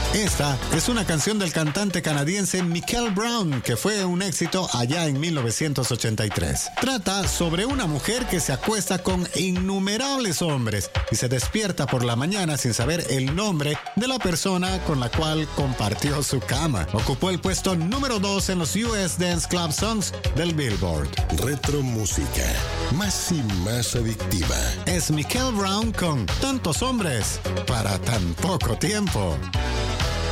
Esta es una canción del cantante canadiense Michael Brown, que fue un éxito allá en 1983. Trata sobre una mujer que se acuesta con innumerables hombres y se despierta por la mañana sin saber el nombre de la persona con la cual compartió su cama. Ocupó el puesto número 2 en los US Dance Club Songs del Billboard. Retro música, más y más adictiva. Es Michael Brown con Tantos hombres para tan poco tiempo.